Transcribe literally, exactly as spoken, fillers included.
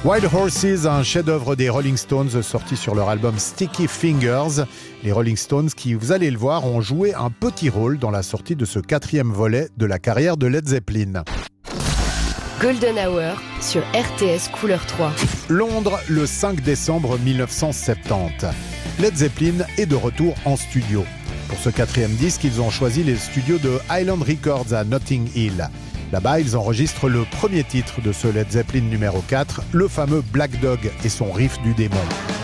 Wild Horses, un chef-d'œuvre des Rolling Stones sorti sur leur album Sticky Fingers. Les Rolling Stones qui, vous allez le voir, ont joué un petit rôle dans la sortie de ce quatrième volet de la carrière de Led Zeppelin. Golden Hour sur R T S Couleur trois. Londres, le cinq décembre mille neuf cent soixante-dix. Led Zeppelin est de retour en studio. Pour ce quatrième disque, ils ont choisi les studios de Island Records à Notting Hill. Là-bas, ils enregistrent le premier titre de ce Led Zeppelin numéro quatre, le fameux Black Dog et son riff du démon.